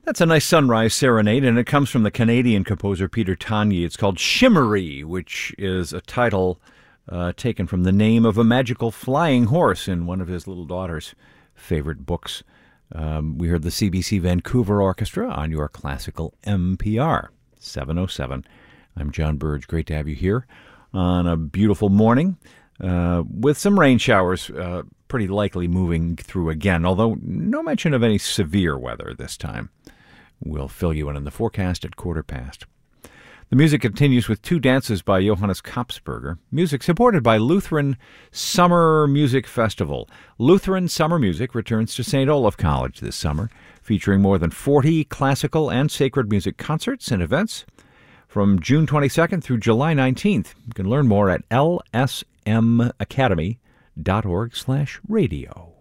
That's a nice sunrise serenade, and it comes from the Canadian composer Peter Tanya. It's called Shimmery, which is a title taken from the name of a magical flying horse in one of his little daughter's favorite books. We heard the CBC Vancouver Orchestra on your classical MPR 707. I'm John Burge. Great to have you here on a beautiful morning with some rain showers pretty likely moving through again, although no mention of any severe weather this time. We'll fill you in on the forecast at 1:15. The music continues with two dances by Johannes Kopsberger. Music supported by Lutheran Summer Music Festival. Lutheran Summer Music returns to St. Olaf College this summer, featuring more than 40 classical and sacred music concerts and events from June 22nd through July 19th. You can learn more at lsmacademy.org/radio.